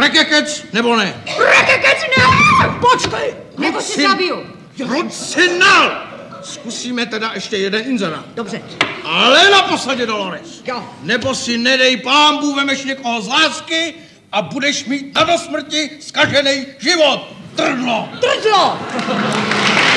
Rekekec nebo ne? Rekekec ne! Počkej! Nebo si zabiju. Proč si nal? Zkusíme teda ještě jeden inzerát. Dobře. Ale na posadě, Dolores. Jo. Nebo si nedej pámbu, vemeš někoho z lásky a budeš mít na do smrti zkažený život. Trdlo! Trdlo!